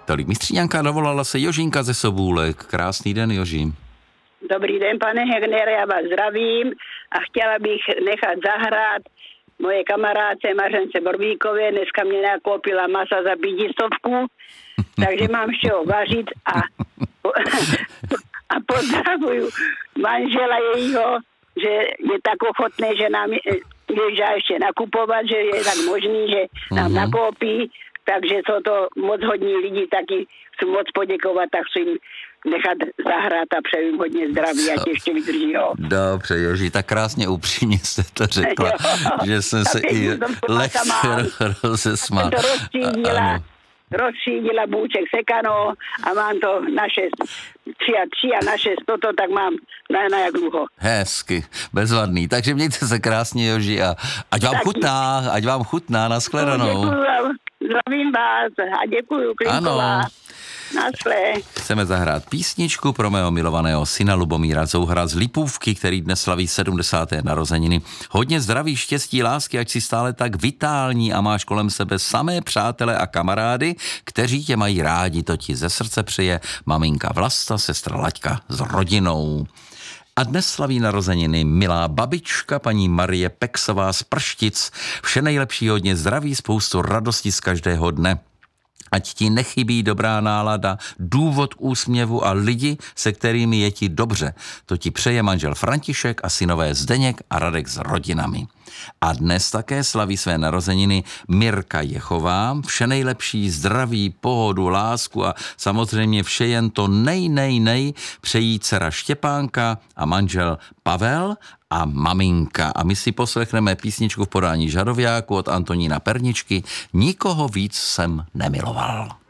Tolik mistříňanka, dovolala se Jožinka ze Sobůlek. Krásný den, Joži. Dobrý den, pane Hegnere, já vás zdravím a chtěla bych nechat zahrát moje kamarádce Mařence Borbíkové. Dneska mě nakoupila masa za 500, takže mám z čeho vařit a pozdravuju manžela jejího, že je tak ochotný, že nám ježá ještě nakupovat, že je tak možný, že nám nakoupí, takže jsou to moc hodní lidi, taky chci moc poděkovat, tak chci jim nechat zahrát a přeju hodně zdraví, ať ještě vydrží. Dobře, Joži, tak krásně upřímně jste to řekla, že jsem se i lehce rozesmál. Rozšídila bůček sekano a mám to naše 3 a naše 100, tak mám na jak dlouho. Hezky, bezvadný. Takže mějte se krásně, Joži, a ať vám chutná, nashledanou. Děkuju, zdravím vás a děkuju, Klinková. Ano. Nasle. Chceme zahrát písničku pro mého milovaného syna Lubomíra Zouhra z Lipůvky, který dnes slaví 70. narozeniny. Hodně zdraví, štěstí, lásky, ať si stále tak vitální a máš kolem sebe samé přátele a kamarády, kteří tě mají rádi. To ti ze srdce přeje maminka Vlasta, sestra Laďka s rodinou. A dnes slaví narozeniny milá babička, paní Marie Peksová z Prštic. Vše nejlepší, hodně zdraví, spoustu radosti z každého dne. Ať ti nechybí dobrá nálada, důvod úsměvu a lidi, se kterými je ti dobře. To ti přeje manžel František a synové Zdeněk a Radek s rodinami. A dnes také slaví své narozeniny Mirka Jechová. Vše nejlepší, zdraví, pohodu, lásku a samozřejmě vše jen to nej přejí dcera Štěpánka a manžel Pavel a maminka. A my si poslechneme písničku v podání Žadoviáku od Antonína Perničky. Nikoho víc jsem nemiloval.